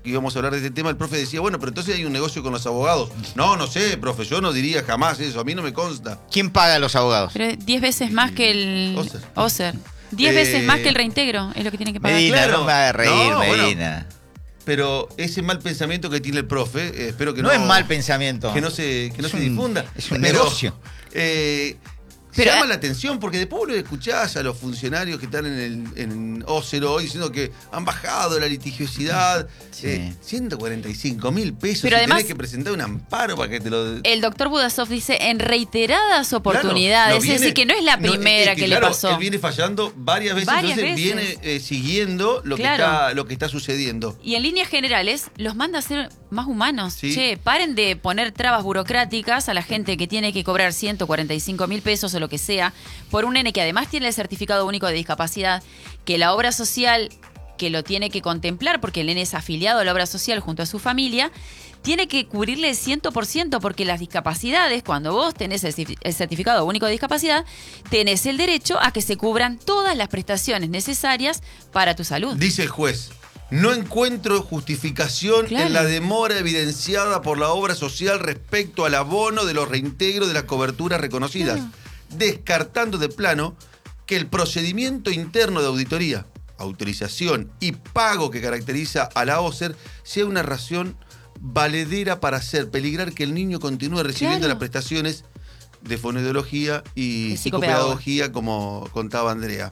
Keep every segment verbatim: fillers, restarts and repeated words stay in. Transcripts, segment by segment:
que íbamos a hablar de este tema, el profe decía, bueno, pero entonces hay un negocio con los abogados. No, no sé, profe, yo no diría jamás eso, a mí no me consta. ¿Quién paga a los abogados? Pero diez veces más que el Oser. Oser. Diez Eh, veces más que el reintegro es lo que tiene que pagar. Medina, Claro. no me hagas reír, No, bueno. Medina. Pero ese mal pensamiento que tiene el profe, eh, espero que no, no... es mal pensamiento. Que no se, que no Es se un- difunda. es un Pero, negocio. Eh, Pero, llama eh, la atención porque después vos lo escuchás a los funcionarios que están en el en Ósero hoy diciendo que han bajado la litigiosidad. Sí. Eh, ciento cuarenta y cinco mil pesos. Pero y además- tenés que presentar un amparo para que te lo... El doctor Budasov dice en reiteradas oportunidades, Claro, no es viene- decir, que no es la no, primera es que, claro, le pasó. Él viene fallando varias veces, Varias entonces veces. viene eh, siguiendo lo, Claro. que está, lo que está sucediendo. Y en líneas generales los manda a ser más humanos. Sí. Che, paren de poner trabas burocráticas a la gente que tiene que cobrar ciento cuarenta y cinco mil pesos o lo que sea por un nene que además tiene el certificado único de discapacidad, que la obra social que lo tiene que contemplar porque el nene es afiliado a la obra social junto a su familia, tiene que cubrirle el cien por ciento porque las discapacidades, cuando vos tenés el ci- el certificado único de discapacidad, tenés el derecho a que se cubran todas las prestaciones necesarias para tu salud. Dice el juez, no encuentro justificación Claro. en la demora evidenciada por la obra social respecto al abono de los reintegros de las coberturas reconocidas, Claro. descartando de plano que el procedimiento interno de auditoría, autorización y pago que caracteriza a la Oser sea una razón valedera para hacer peligrar que el niño continúe recibiendo Claro. las prestaciones de fonoaudiología y De psicopedagogía, como contaba Andrea.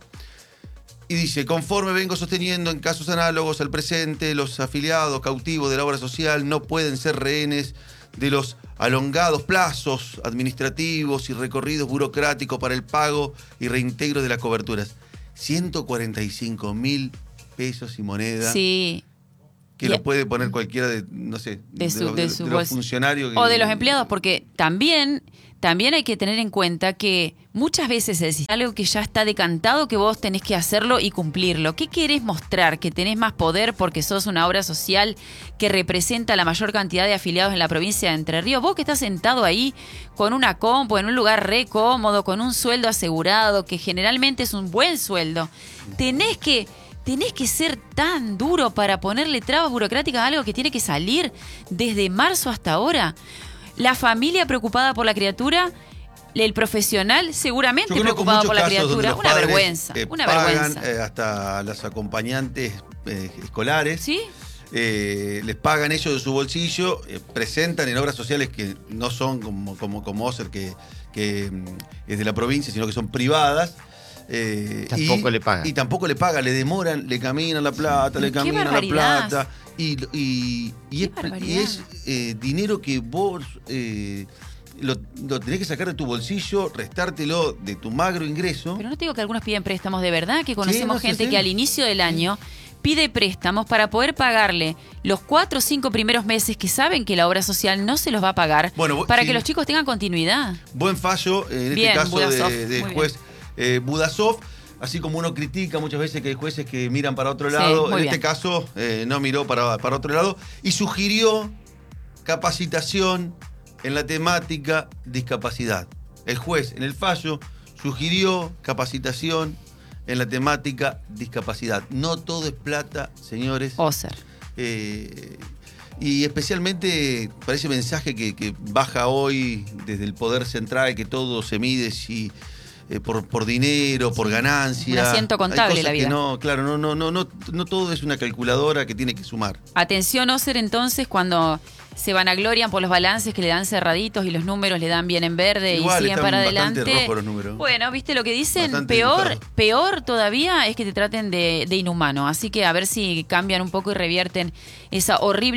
Y dice, conforme vengo sosteniendo en casos análogos al presente, los afiliados cautivos de la obra social no pueden ser rehenes de los alongados plazos administrativos y recorridos burocráticos para el pago y reintegro de las coberturas. ciento cuarenta y cinco mil pesos y moneda Sí. que Y- lo puede poner cualquiera de, no sé, De su- los- de de su los bolsa. funcionarios. que- O de los empleados, porque también, también hay que tener en cuenta que muchas veces es algo que ya está decantado, que vos tenés que hacerlo y cumplirlo. ¿Qué querés mostrar? ¿Que tenés más poder porque sos una obra social que representa la mayor cantidad de afiliados en la provincia de Entre Ríos? Vos que estás sentado ahí con una compu, en un lugar re cómodo, con un sueldo asegurado, que generalmente es un buen sueldo, tenés que... ¿Tenés que ser tan duro para ponerle trabas burocráticas a algo que tiene que salir desde marzo hasta ahora? La familia preocupada por la criatura, el profesional seguramente Yo conozco preocupado muchos por la casos donde criatura. los Una padres, vergüenza, eh, una pagan, vergüenza. eh, hasta las acompañantes eh, escolares. ¿Sí? Eh, les pagan ellos de su bolsillo, eh, presentan en obras sociales que no son como, como, como Oser, que, que mm, es de la provincia, sino que son privadas. Eh, Tampoco y, le pagan. Y tampoco le pagan, le demoran, le caminan la plata, le Qué caminan la barbaridad. plata. Y, y, y Qué es, barbaridad. y es, eh, dinero que vos eh, lo, lo tenés que sacar de tu bolsillo, restártelo de tu magro ingreso. Pero no te digo que algunos piden préstamos de verdad, que conocemos no sé, gente sí. que al inicio del año pide préstamos para poder pagarle los cuatro o cinco primeros meses que saben que la obra social no se los va a pagar, Bueno, vos- para sí. que los chicos tengan continuidad. Buen fallo, eh, en Bien, este caso Budasov, de- del muy juez eh, Budasov. Así como uno critica muchas veces que hay jueces que miran para otro Sí, lado, muy en bien. este caso eh, no miró para, para otro lado y sugirió capacitación en la temática discapacidad. El juez en el fallo sugirió capacitación en la temática discapacidad. No todo es plata, señores. Oser. Eh, y especialmente para ese mensaje que, que baja hoy desde el poder central, que todo se mide si, eh, por, por dinero, por ganancia. Un asiento Hay contable cosas la vida. que no, claro, no, no, no, no, no todo es una calculadora que tiene que sumar. Atención, Oser, entonces, cuando se vanaglorian por los balances que le dan cerraditos y los números le dan bien en verde Igual y siguen están para bastante adelante. rojos los números. Bueno, ¿viste lo que dicen? Bastante Peor, dibujados. peor todavía es que te traten de, de inhumano. Así que a ver si cambian un poco y revierten esa horrible